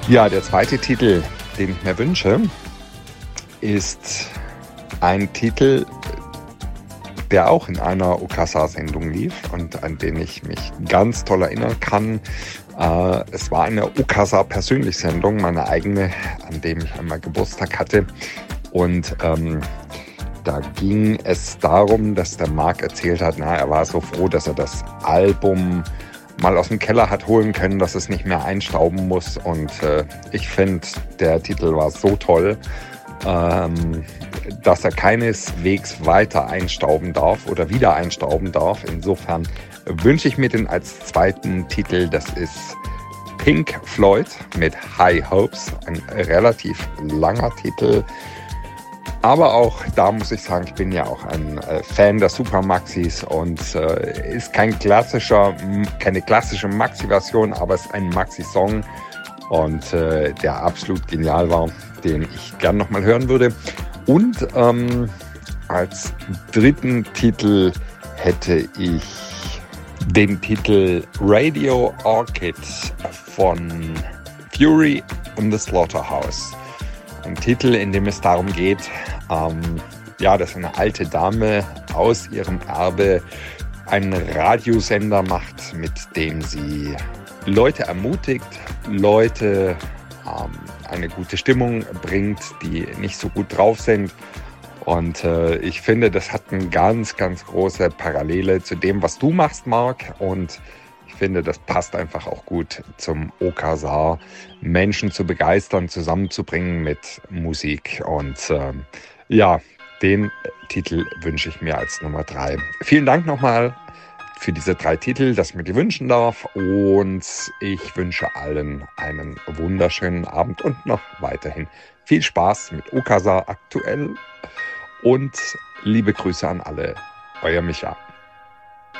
Ja, der zweite Titel, den ich mir wünsche, ist ein Titel, der auch in einer Okasa-Sendung lief und an den ich mich ganz toll erinnern kann. Es war eine Okasa-Persönlich-Sendung, meine eigene, an dem ich einmal Geburtstag hatte. Und da ging es darum, dass der Marc erzählt hat, er war so froh, dass er das Album mal aus dem Keller hat holen können, dass es nicht mehr einstauben muss. Und ich finde, der Titel war so toll, dass er keineswegs weiter einstauben darf oder wieder einstauben darf. Insofern wünsche ich mir den als zweiten Titel. Das ist Pink Floyd mit High Hopes, ein relativ langer Titel. Aber auch da muss ich sagen, ich bin ja auch ein Fan der Supermaxis und ist keine klassische Maxi-Version, aber es ist ein Maxi-Song und der absolut genial war, den ich gern nochmal hören würde. Und als dritten Titel hätte ich den Titel Radio Orchid von Fury and the Slaughterhouse. Ein Titel, in dem es darum geht, dass eine alte Dame aus ihrem Erbe einen Radiosender macht, mit dem sie Leute ermutigt, Leute eine gute Stimmung bringt, die nicht so gut drauf sind. Und ich finde, das hat eine ganz, ganz große Parallele zu dem, was du machst, Marc. Und ich finde, das passt einfach auch gut zum Okasa, Menschen zu begeistern, zusammenzubringen mit Musik. Und den Titel wünsche ich mir als Nummer 3. Vielen Dank nochmal für diese 3 Titel, dass ich mir die wünschen darf. Und ich wünsche allen einen wunderschönen Abend und noch weiterhin viel Spaß mit Okasa aktuell. Und liebe Grüße an alle, euer Micha.